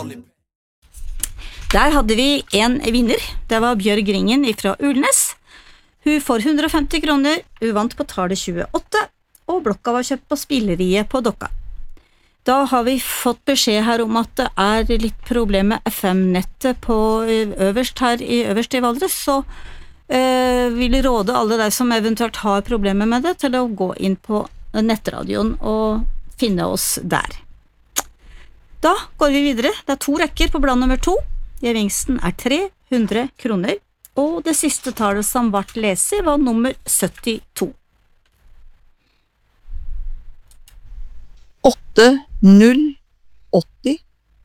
Der hadde vi en vinner, det var Bjørg Ringen fra Ulnes. Hun får 150 kroner, hun vant på tallet 28, og blokka var kjøpt på spilleriet på Dokka. Da har vi fått beskjed her om at det er litt problem med FM-nettet på øverst i Valdres, så vil jeg råde alle de som eventuelt har problemer med det, til å gå inn på nettradioen og finne oss der. Da går vi videre, det er 2 rekker på blad nummer 2, gevinsten er 300 kroner, og det siste tallet som ble leset var nummer 72. 8080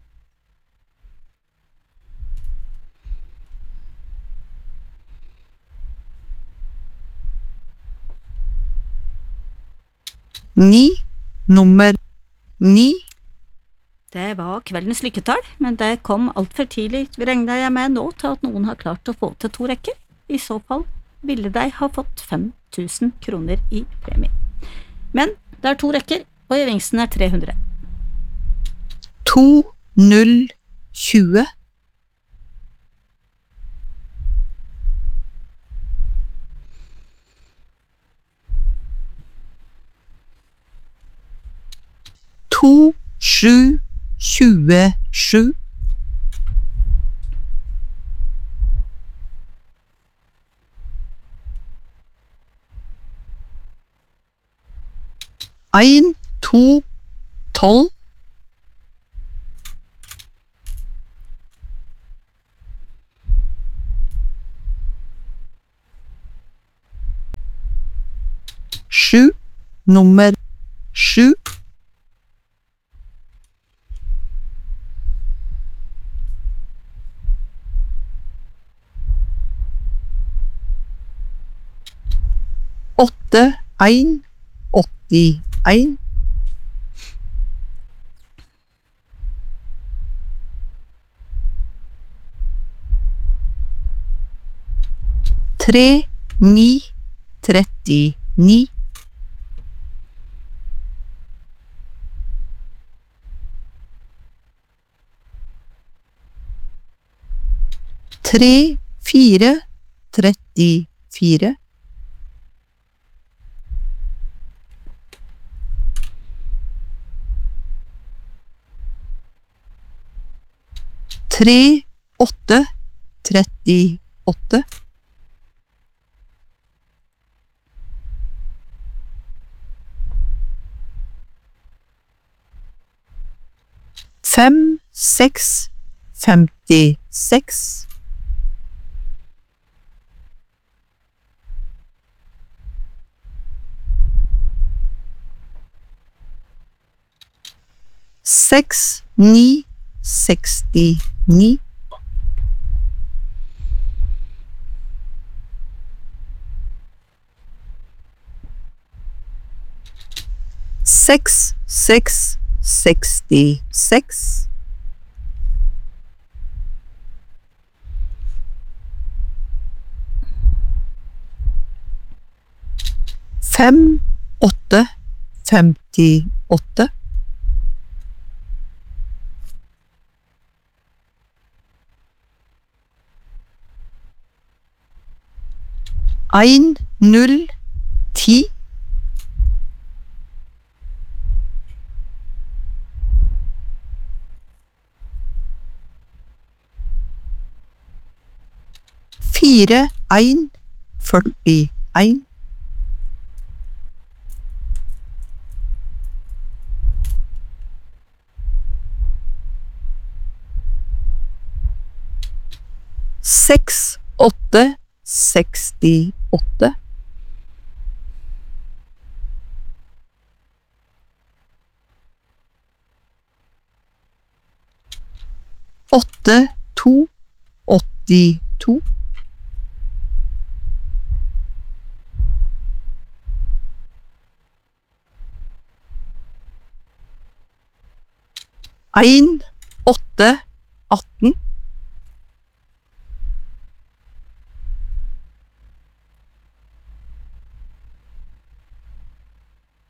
9, nummer 9. Det var kveldens lykketall, men det kom alt for tidlig, regner jeg med nå, til at noen har klart å få til 2 rekker. I så fall ville de ha fått 5000 kroner i premie. Men det er 2 rekker, og gevinsten er 300. 2020 2727 1, 2, 12 7, nummer 7 8, 1, 81 3, 9, 39 3, 4, 34 3, 8, 38 5, 6, 56 6, 9, 69 6, 6, 66 5, 8, 58 1, 0, 10 4, 1, 41 6, 8, 68 8, 2, 82 1, 8, 18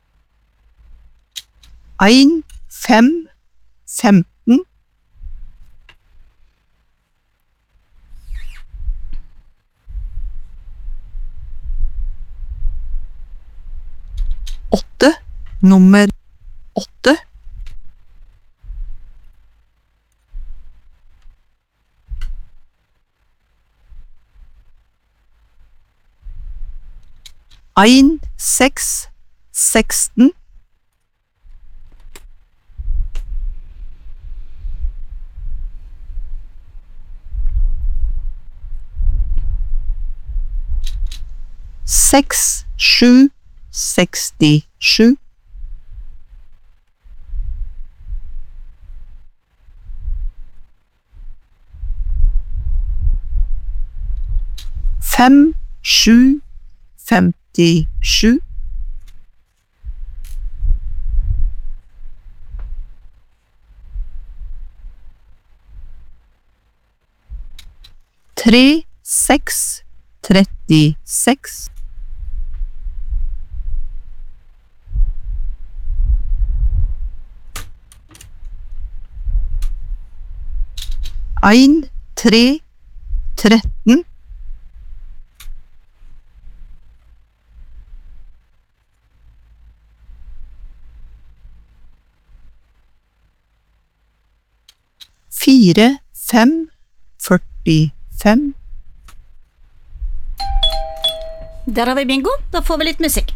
1, 5, 15 Nummer 8. Ein, 6, 16. Seks, 7, 67. Fem, 7, 57. Tre, 6, 36. Ein, 3, 13. Fire, 5, 45. Der har vi bingo. Da får vi litt musikk.